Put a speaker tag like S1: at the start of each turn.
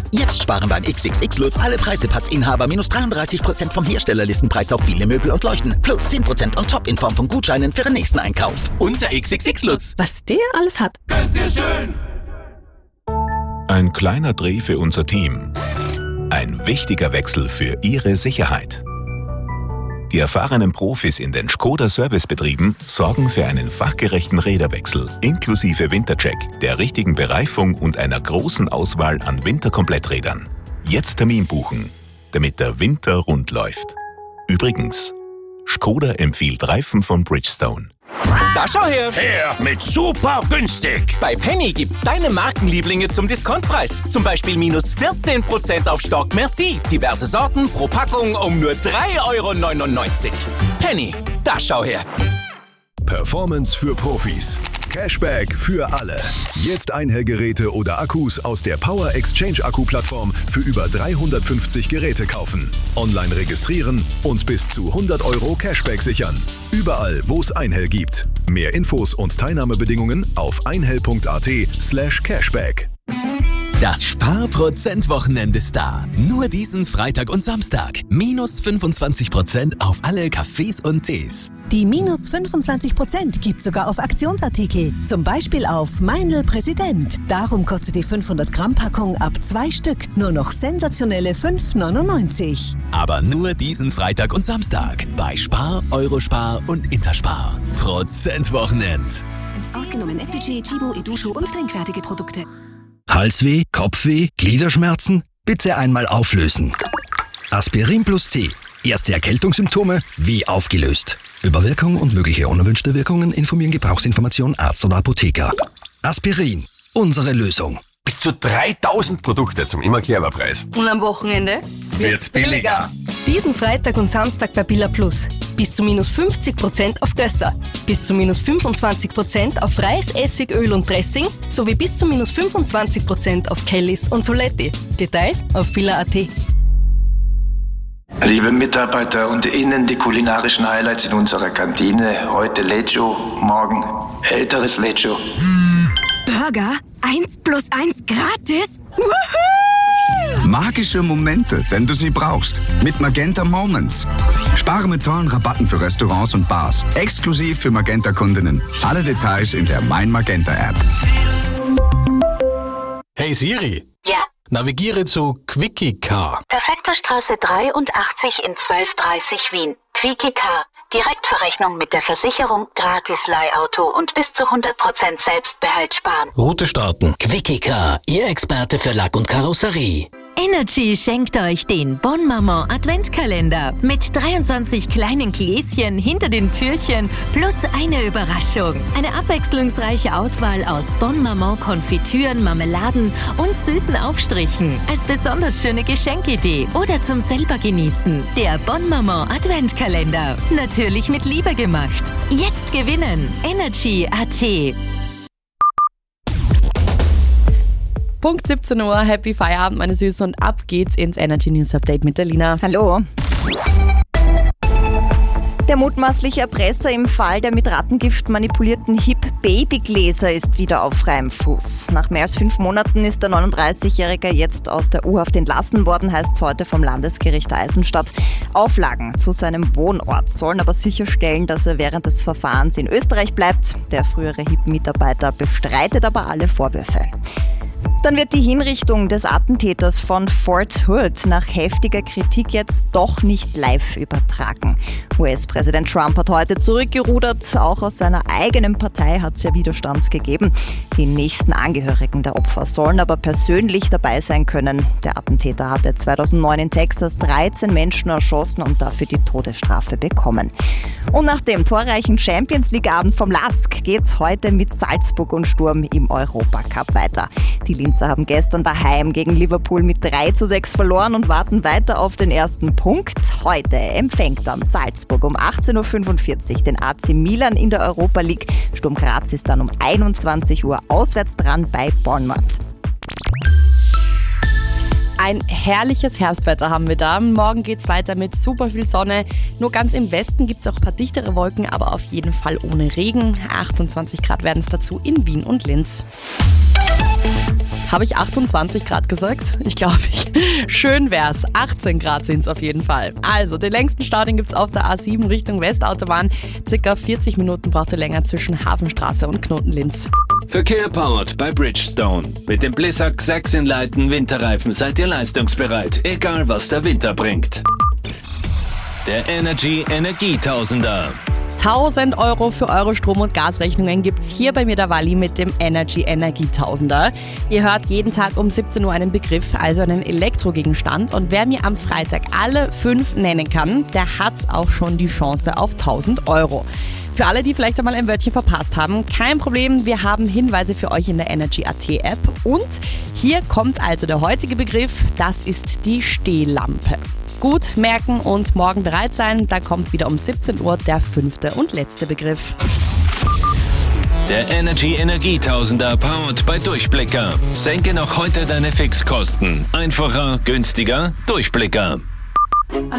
S1: Jetzt sparen beim XXX Lutz alle Preisepassinhaber minus 33% vom Herstellerlistenpreis auf viele Möbel und Leuchten. Plus 10% on top in Form von Gutscheinen für den nächsten Einkauf.
S2: Unser XXX Lutz.
S3: Was der alles hat.
S4: Ganz sehr schön.
S5: Ein kleiner Dreh für unser Team. Ein wichtiger Wechsel für Ihre Sicherheit. Die erfahrenen Profis in den Škoda-Servicebetrieben sorgen für einen fachgerechten Räderwechsel inklusive Wintercheck, der richtigen Bereifung und einer großen Auswahl an Winterkompletträdern. Jetzt Termin buchen, damit der Winter rund läuft. Übrigens, Škoda empfiehlt Reifen von Bridgestone.
S2: Da schau her!
S4: Her mit super günstig.
S2: Bei Penny gibt's deine Markenlieblinge zum Discountpreis. Zum Beispiel minus 14% auf Stock Merci. Diverse Sorten pro Packung um nur 3,99 €. Penny, da schau her!
S6: Performance für Profis. Cashback für alle. Jetzt Einhellgeräte oder Akkus aus der Power Exchange Akku-Plattform für über 350 Geräte kaufen. Online registrieren und bis zu 100 € Cashback sichern. Überall, wo es Einhell gibt. Mehr Infos und Teilnahmebedingungen auf einhell.at/cashback.
S7: Das Sparprozent-Wochenende ist da. Nur diesen Freitag und Samstag. Minus 25% auf alle Kaffees und Tees.
S8: Die minus 25% gibt sogar auf Aktionsartikel. Zum Beispiel auf Meinl Präsident. Darum kostet die 500-Gramm-Packung ab 2 Stück nur noch sensationelle 5,99 €.
S7: Aber nur diesen Freitag und Samstag. Bei Spar, Eurospar und Interspar. Prozent-Wochenend.
S8: Ausgenommen FPG, Chibo, Edusho und trinkfertige Produkte.
S9: Halsweh, Kopfweh, Gliederschmerzen? Bitte einmal auflösen. Aspirin plus C. Erste Erkältungssymptome wie aufgelöst. Über Wirkung und mögliche unerwünschte Wirkungen informieren Gebrauchsinformation Arzt oder Apotheker. Aspirin, unsere Lösung.
S10: Bis zu 3000 Produkte zum immer clever Preis.
S3: Und am Wochenende
S10: Wird's billiger.
S3: Diesen Freitag und Samstag bei Billa Plus. Bis zu minus 50% auf Gösser. Bis zu minus 25% auf Reis, Essig, Öl und Dressing. Sowie bis zu minus 25% auf Kellys und Soletti. Details auf billa.at.
S11: Liebe Mitarbeiter, und Ihnen die kulinarischen Highlights in unserer Kantine. Heute Lecho, morgen älteres Lecho.
S8: Burger? 1 + 1 gratis?
S12: Magische Momente, wenn du sie brauchst. Mit Magenta Moments. Spare mit tollen Rabatten für Restaurants und Bars. Exklusiv für Magenta-Kundinnen. Alle Details in der Mein Magenta App.
S13: Hey Siri.
S14: Ja.
S13: Navigiere zu Quickie Car.
S14: Perfekter Straße 83 in 1230 Wien. Quickie Car. Direktverrechnung mit der Versicherung, gratis Leihauto und bis zu 100% Selbstbehalt sparen.
S13: Route starten.
S15: Quickie Car, Ihr Experte für Lack und Karosserie.
S16: Energy schenkt euch den Bon Maman Adventkalender mit 23 kleinen Gläschen hinter den Türchen plus eine Überraschung. Eine abwechslungsreiche Auswahl aus Bon Maman Konfitüren, Marmeladen und süßen Aufstrichen. Als besonders schöne Geschenkidee oder zum selber genießen. Der Bon Maman Adventkalender. Natürlich mit Liebe gemacht. Jetzt gewinnen. Energy.at.
S17: Punkt 17 Uhr, Happy Feierabend, meine Süßen, und ab geht's ins Energy News Update mit der Lina.
S18: Hallo. Der mutmaßliche Erpresser im Fall der mit Rattengift manipulierten Hip-Babygläser ist wieder auf freiem Fuß. Nach mehr als 5 Monaten ist der 39-Jährige jetzt aus der U-Haft entlassen worden, heißt es heute vom Landesgericht Eisenstadt. Auflagen zu seinem Wohnort sollen aber sicherstellen, dass er während des Verfahrens in Österreich bleibt. Der frühere Hip-Mitarbeiter bestreitet aber alle Vorwürfe. Dann wird die Hinrichtung des Attentäters von Fort Hood nach heftiger Kritik jetzt doch nicht live übertragen. US-Präsident Trump hat heute zurückgerudert. Auch aus seiner eigenen Partei hat es ja Widerstand gegeben. Die nächsten Angehörigen der Opfer sollen aber persönlich dabei sein können. Der Attentäter hatte 2009 in Texas 13 Menschen erschossen und dafür die Todesstrafe bekommen. Und nach dem torreichen Champions-League-Abend vom LASK geht's heute mit Salzburg und Sturm im Europacup weiter. Die Linzer haben gestern daheim gegen Liverpool mit 3:6 verloren und warten weiter auf den ersten Punkt. Heute empfängt dann Salzburg um 18:45 Uhr den AC Milan in der Europa League. Sturm Graz ist dann um 21 Uhr auswärts dran bei Bournemouth.
S17: Ein herrliches Herbstwetter haben wir da. Morgen geht's weiter mit super viel Sonne. Nur ganz im Westen gibt's auch ein paar dichtere Wolken, aber auf jeden Fall ohne Regen. 28 Grad werden es dazu in Wien und Linz. Habe ich 28 Grad gesagt? Ich glaube, schön wär's. 18 Grad sind es auf jeden Fall. Also, den längsten Stau, den gibt's auf der A7 Richtung Westautobahn. Circa 40 Minuten braucht ihr länger zwischen Hafenstraße und Knotenlinz.
S4: Verkehr powered bei Bridgestone. Mit dem Blizzak 6 in Leiten Winterreifen seid ihr leistungsbereit, egal was der Winter bringt. Der Energietausender.
S17: 1.000 Euro für eure Strom- und Gasrechnungen gibt's hier bei mir der Walli mit dem Energietausender. Ihr hört jeden Tag um 17 Uhr einen Begriff, also einen Elektrogegenstand. Und wer mir am Freitag alle 5 nennen kann, der hat auch schon die Chance auf 1.000 Euro. Für alle, die vielleicht einmal ein Wörtchen verpasst haben, kein Problem, wir haben Hinweise für euch in der Energy.at App. Und hier kommt also der heutige Begriff, das ist die Stehlampe. Gut merken und morgen bereit sein, da kommt wieder um 17 Uhr der 5. und letzte Begriff.
S4: Der Energietausender powered bei Durchblicker. Senke noch heute deine Fixkosten. Einfacher, günstiger, Durchblicker.